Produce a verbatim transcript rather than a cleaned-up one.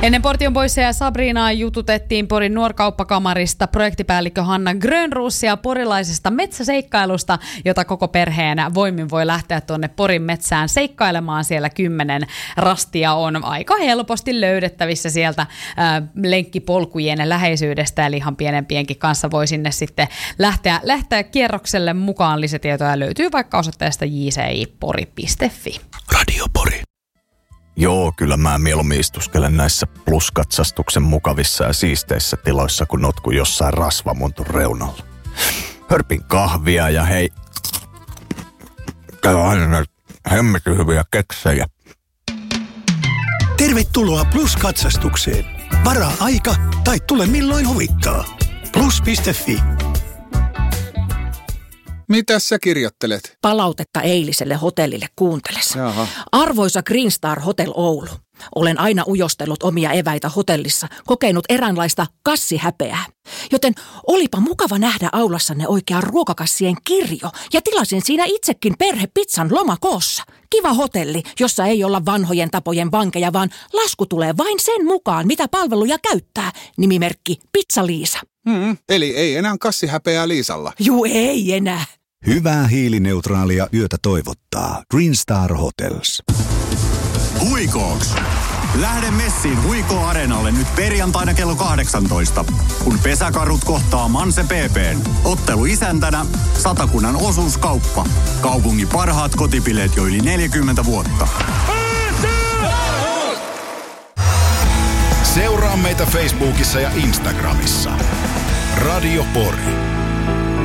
Ennen Portion Boysia ja Sabrinaa jututettiin Porin nuorkauppakamarista projektipäällikkö Hanna Grönruusia porilaisesta metsäseikkailusta, jota koko perheen voimin voi lähteä tuonne Porin metsään seikkailemaan. Siellä kymmenen rastia on aika helposti löydettävissä sieltä ää, lenkkipolkujen läheisyydestä, eli ihan pienempienkin kanssa voi sinne sitten lähteä, lähteä kierrokselle mukaan. Lisätietoja löytyy vaikka osoitteesta j c i pori piste f i. Radio Pori. Joo, kyllä mä mieluummin istuskelen näissä pluskatsastuksen mukavissa ja siisteissä tiloissa, kun notku jossain rasvamontun reunalla. Hörpin kahvia ja hei, käy aina näitä hemmetin hyviä keksejä. Tervetuloa Plus-katsastukseen. Varaa aika tai tule milloin huvittaa. plus piste f i. Mitäs sä kirjoittelet? Palautetta eiliselle hotellille kuuntelessa. Jaha. Arvoisa Green Star Hotel Oulu. Olen aina ujostellut omia eväitä hotellissa, kokenut eräänlaista kassihäpeää. Joten olipa mukava nähdä aulassanne oikea ruokakassien kirjo ja tilasin siinä itsekin perhepizzan lomakoossa. Kiva hotelli, jossa ei olla vanhojen tapojen vankeja, vaan lasku tulee vain sen mukaan, mitä palveluja käyttää. Nimimerkki Pizza Liisa. Hmm, eli ei enää kassihäpeää Liisalla. Juu, ei enää. Hyvää hiilineutraalia yötä toivottaa Green Star Hotels. Huikooks! Lähde messiin Huikoo Areenalle nyt perjantaina kello kahdeksantoista, kun pesäkarut kohtaa Manse P P:n. Ottelu isäntänä Satakunnan osuuskauppa. Kaupungin parhaat kotipileet jo yli neljäkymmentä vuotta. Seuraa meitä Facebookissa ja Instagramissa. Radio Pori.